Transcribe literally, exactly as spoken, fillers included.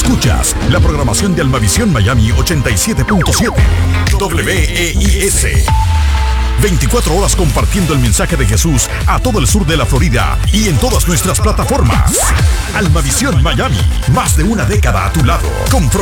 Escuchas la programación de Almavisión Miami ochenta y siete punto siete W E I S. veinticuatro horas compartiendo el mensaje de Jesús a todo el sur de la Florida y en todas nuestras plataformas. Almavisión Miami, más de una década a tu lado. Compro